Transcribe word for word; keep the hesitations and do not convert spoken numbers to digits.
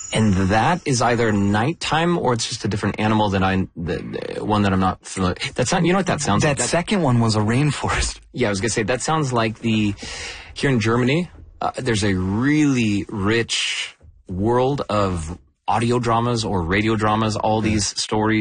And that is either nighttime or it's just a different animal that I, the, the one that I'm not familiar. That's not, you know what that sounds that like? That second one was a rainforest. Yeah, I was going to say, that sounds like the, here in Germany, uh, there's a really rich world of audio dramas or radio dramas, all these stories.